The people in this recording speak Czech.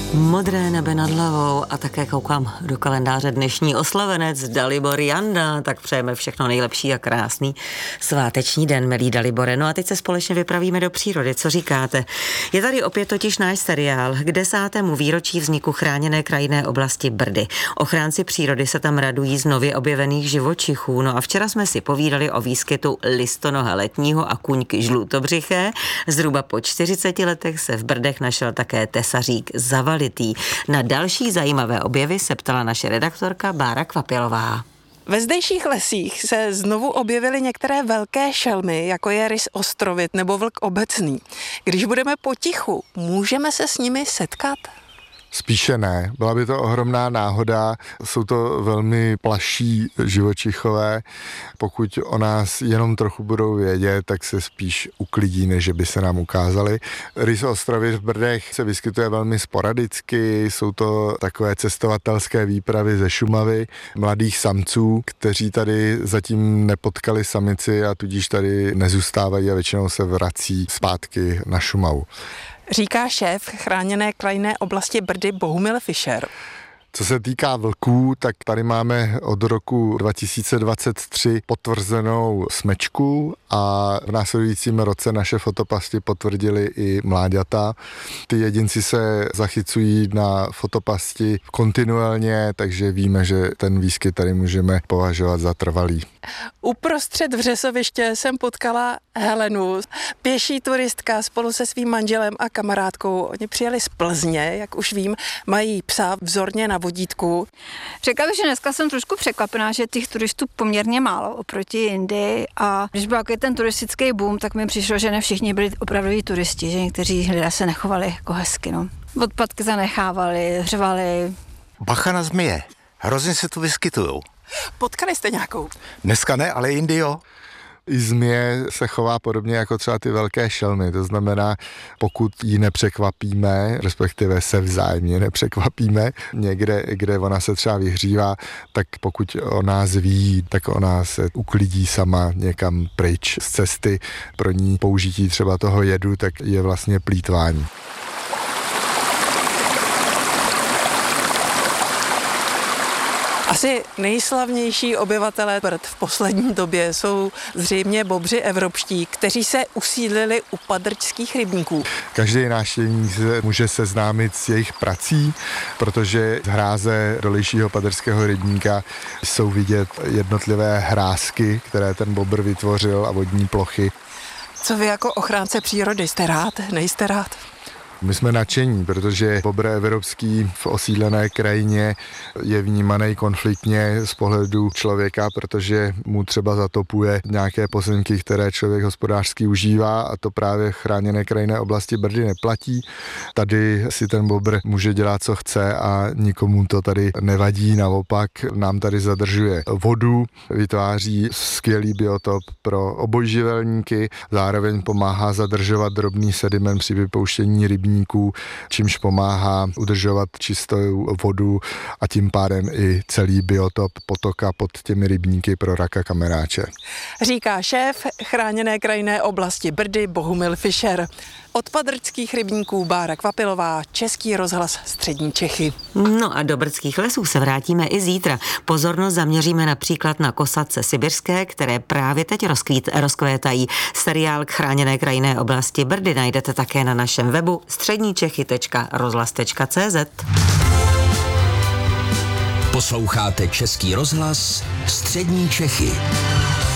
Modré nebe nad hlavou a také koukám do kalendáře dnešní oslavenec Dalibor Janda, tak přejeme všechno nejlepší a krásný sváteční den, milý Dalibore. No a teď se společně vypravíme do přírody, co říkáte? Je tady opět totiž náš seriál k 10. výročí vzniku chráněné krajinné oblasti Brdy. Ochránci přírody se tam radují z nově objevených živočichů. No a včera jsme si povídali o výskytu listonoha letního a kůňky žlutobřiché. Zhruba po 40 letech se v Brdech našel také tesařík zavalitý. Na další zajímavé objevy se ptala naše redaktorka Bára Kvapilová. Ve zdejších lesích se znovu objevily některé velké šelmy, jako je rys ostrovit nebo vlk obecný. Když budeme potichu, můžeme se s nimi setkat? Spíše ne. Byla by to ohromná náhoda. Jsou to velmi plaší živočichové. Pokud o nás jenom trochu budou vědět, tak se spíš uklidí, než by se nám ukázali. Rys ostrovy v Brdech se vyskytuje velmi sporadicky. Jsou to takové cestovatelské výpravy ze Šumavy mladých samců, kteří tady zatím nepotkali samici a tudíž tady nezůstávají a většinou se vrací zpátky na Šumavu. Říká šéf chráněné krajinné oblasti Brdy Bohumil Fischer. Co se týká vlků, tak tady máme od roku 2023 potvrzenou smečku a v následujícím roce naše fotopasti potvrdili i mláďata. Ty jedinci se zachycují na fotopasti kontinuálně, takže víme, že ten výskyt tady můžeme považovat za trvalý. Uprostřed Vřesoviště jsem potkala Helenu, pěší turistka spolu se svým manželem a kamarádkou. Oni přijeli z Plzně, jak už vím, mají psa vzorně na vodítku. Řekla bych, že dneska jsem trošku překvapená, že těch turistů poměrně málo oproti Indii a když byl ten turistický boom, tak mi přišlo, že ne všichni byli opravdoví turisti, že někteří lidé se nechovali jako hezky. No. Odpadky zanechávali, řvali. Bacha na zmije, hrozně se tu vyskytujou. Potkali jste nějakou? Dneska ne, ale jindy jo. I zmije se chová podobně jako třeba ty velké šelmy, to znamená, pokud ji nepřekvapíme, respektive se vzájemně nepřekvapíme, někde, kde ona se třeba vyhřívá, tak pokud o nás ví, tak ona se uklidí sama někam pryč z cesty. Pro ní použití třeba toho jedu, tak je vlastně plýtvání. Asi nejslavnější obyvatelé Brd v poslední době jsou zřejmě bobři evropští, kteří se usídlili u padrčských rybníků. Každý návštěvník se může seznámit s jejich prací, protože z hráze dolejšího padrského rybníka jsou vidět jednotlivé hrázky, které ten bobr vytvořil a vodní plochy. Co vy jako ochránce přírody, jste rád, nejste rád? My jsme nadšení, protože bobr evropský v osídlené krajině je vnímaný konfliktně z pohledu člověka, protože mu třeba zatopuje nějaké pozemky, které člověk hospodářsky užívá a to právě v chráněné krajinné oblasti Brdy neplatí. Tady si ten bobr může dělat, co chce a nikomu to tady nevadí, naopak nám tady zadržuje vodu, vytváří skvělý biotop pro obojživelníky, zároveň pomáhá zadržovat drobný sediment při vypouštění rybníků, čímž pomáhá udržovat čistou vodu a tím pádem i celý biotop potoka pod těmi rybníky pro raka kameráče. Říká šéf chráněné krajinné oblasti Brdy Bohumil Fischer. Od padrčských rybníků Bára Kvapilová, Český rozhlas Střední Čechy. No a do brdských lesů se vrátíme i zítra. Pozornost zaměříme například na kosatce sibirské, které právě teď rozkvétají. Seriál k chráněné krajinné oblasti Brdy najdete také na našem webu středničechy.rozhlas.cz. Posloucháte Český rozhlas Střední Čechy.